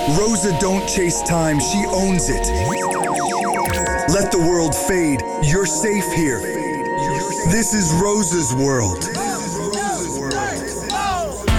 Rosa don't chase time, she owns it. Let the world fade, you're safe here. This is Rosa's world.